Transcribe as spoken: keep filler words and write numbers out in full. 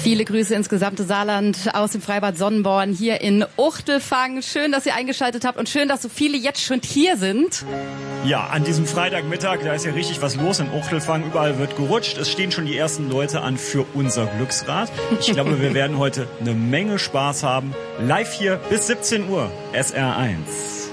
Viele Grüße ins gesamte Saarland aus dem Freibad Sonnenborn hier in Uchtelfang. Schön, dass ihr eingeschaltet habt und schön, dass so viele jetzt schon hier sind. Ja, an diesem Freitagmittag, da ist ja richtig was los in Uchtelfang. Überall wird gerutscht. Es stehen schon die ersten Leute an für unser Glücksrad. Ich glaube, wir werden heute eine Menge Spaß haben. Live hier bis siebzehn Uhr, S R eins.